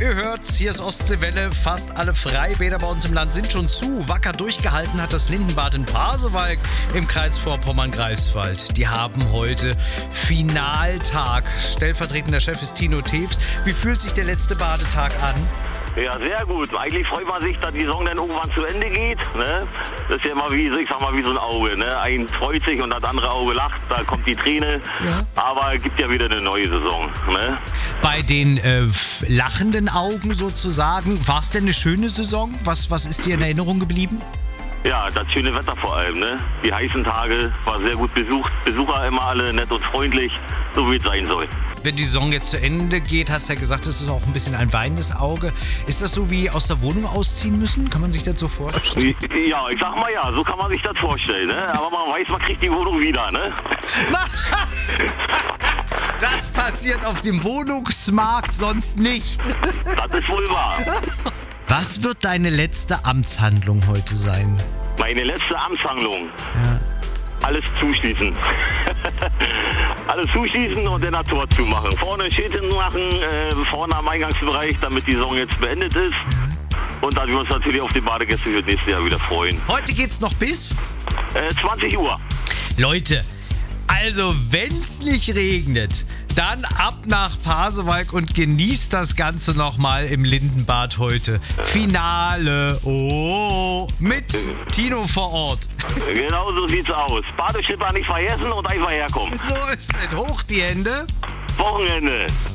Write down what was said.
Ihr hört's, hier ist Ostseewelle. Fast alle Freibäder bei uns im Land sind schon zu. Wacker durchgehalten hat das Lindenbad in Pasewalk im Kreis Vorpommern-Greifswald. Die haben heute Finaltag. Stellvertretender Chef ist Tino Teps. Wie fühlt sich der letzte Badetag an? Ja, sehr gut. Eigentlich freut man sich, dass die Saison dann irgendwann zu Ende geht. Ne? Das ist ja immer wie, ich sag mal, wie so ein Auge. Ne? Ein freut sich und das andere Auge lacht, da kommt die Träne. Ja. Aber es gibt ja wieder eine neue Saison. Ne? Bei den lachenden Augen sozusagen, war es denn eine schöne Saison? Was ist dir in Erinnerung geblieben? Ja, das schöne Wetter vor allem. Ne? Die heißen Tage, war sehr gut besucht. Besucher immer alle nett und freundlich, so wie es sein soll. Wenn die Saison jetzt zu Ende geht, hast du ja gesagt, das ist auch ein bisschen ein weinendes Auge. Ist das so wie aus der Wohnung ausziehen müssen? Kann man sich das so vorstellen? Ja, ich sag mal ja, so kann man sich das vorstellen. Ne? Aber man weiß, man kriegt die Wohnung wieder. Ne? Das passiert auf dem Wohnungsmarkt sonst nicht. Das ist wohl wahr. Was wird deine letzte Amtshandlung heute sein? Meine letzte Amtshandlung? Ja. Alles zuschließen. Alles zuschließen und den Tor zumachen. Vorne ein Schild hinmachen, vorne am Eingangsbereich, damit die Saison jetzt beendet ist. Und dann wir uns natürlich auf die Badegäste für das nächste Jahr wieder freuen. Heute geht's noch bis? 20 Uhr. Leute, also wenn's nicht regnet, dann ab nach Pasewalk und genießt das Ganze nochmal im Lindenbad heute. Finale, mit Tino vor Ort. Genau so sieht's aus. Badeschlipper nicht vergessen und einfach herkommen. So ist es. Hoch die Hände. Wochenende.